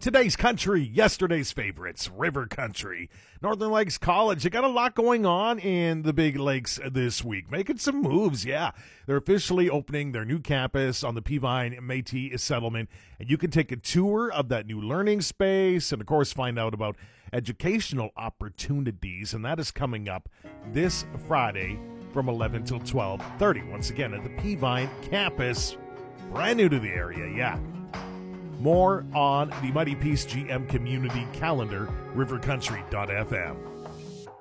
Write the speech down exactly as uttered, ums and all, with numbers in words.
Today's country, yesterday's favorites, River Country. Northern Lakes College, they got a lot going on in the Big Lakes this week. Making some moves, yeah. They're officially opening their new campus on the Peavine Métis settlement, and you can take a tour of that new learning space and, of course, find out about educational opportunities, and that is coming up this Friday from eleven till twelve thirty. Once again, at the Peavine campus, brand new to the area, yeah. More on the Mighty Peace G M community calendar, river country dot f m.